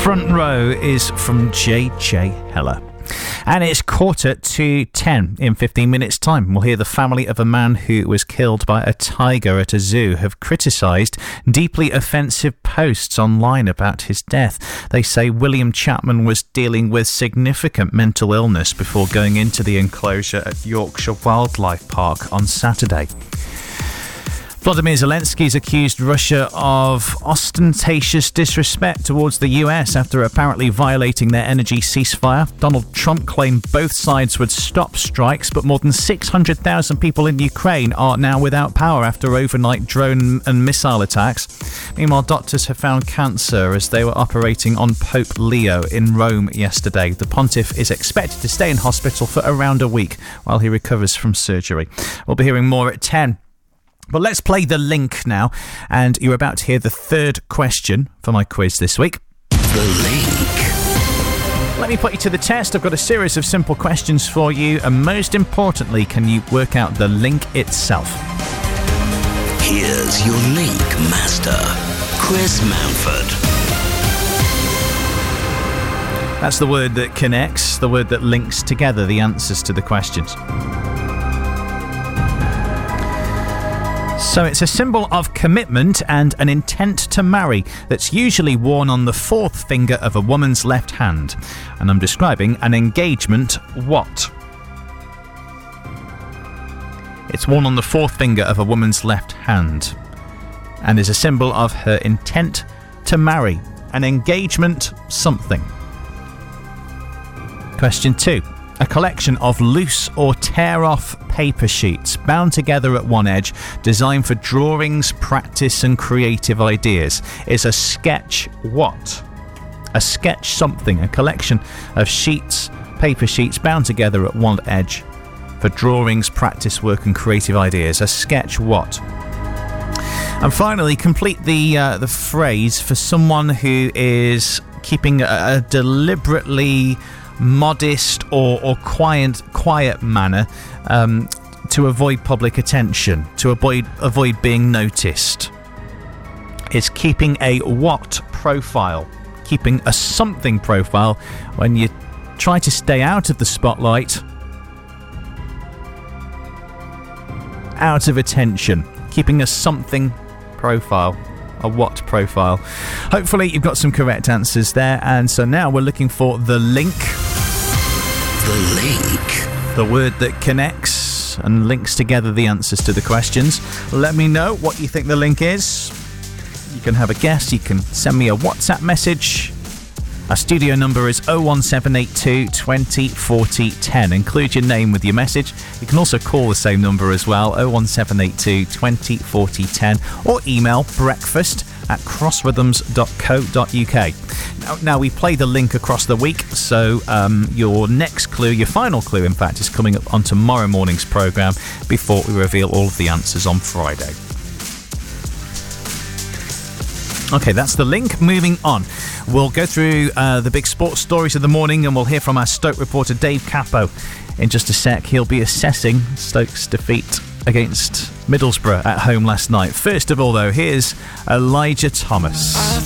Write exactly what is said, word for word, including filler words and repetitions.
Front Row is from J J Heller. And it's quarter to ten. In fifteen minutes' time, we'll hear the family of a man who was killed by a tiger at a zoo have criticised deeply offensive posts online about his death. They say William Chapman was dealing with significant mental illness before going into the enclosure at Yorkshire Wildlife Park on Saturday. Volodymyr Zelensky's accused Russia of ostentatious disrespect towards the U S after apparently violating their energy ceasefire. Donald Trump claimed both sides would stop strikes, but more than six hundred thousand people in Ukraine are now without power after overnight drone and missile attacks. Meanwhile, doctors have found cancer as they were operating on Pope Leo in Rome yesterday. The pontiff is expected to stay in hospital for around a week while he recovers from surgery. We'll be hearing more at ten. But let's play the link now, and you're about to hear the third question for my quiz this week. The link. Let me put you to the test. I've got a series of simple questions for you, and most importantly, can you work out the link itself? Here's your link master, Chris Manford. That's the word that connects, the word that links together the answers to the questions. So it's a symbol of commitment and an intent to marry that's usually worn on the fourth finger of a woman's left hand. And I'm describing an engagement what? It's worn on the fourth finger of a woman's left hand and is a symbol of her intent to marry. An engagement something. Question two. A collection of loose or tear-off paper sheets bound together at one edge, designed for drawings, practice and creative ideas, is a sketch what? A sketch something, a collection of sheets, paper sheets bound together at one edge for drawings, practice work and creative ideas. A sketch what? And finally, complete the uh, the phrase for someone who is keeping a, a deliberately modest or, or quiet quiet manner um, to avoid public attention, to avoid avoid being noticed. It's keeping a what profile, keeping a something profile when you try to stay out of the spotlight, out of attention, keeping a something profile. A what profile. Hopefully you've got some correct answers there, and so now we're looking for the link. The link. The word that connects and links together the answers to the questions. Let me know what you think the link is. You can have a guess, you can send me a WhatsApp message. Our studio number is oh one seven eight two, twenty, forty, ten. Include your name with your message. You can also call the same number as well, oh one seven eight two, twenty, forty, ten, or email breakfast at crossrhythms dot co dot uk. Now, now we play the link across the week, so um, your next clue, your final clue in fact, is coming up on tomorrow morning's programme before we reveal all of the answers on Friday. Okay, that's the link. Moving on. We'll go through uh, the big sports stories of the morning, and we'll hear from our Stoke reporter Dave Capo in just a sec. He'll be assessing Stoke's defeat against Middlesbrough at home last night. First of all, though, here's Elijah Thomas.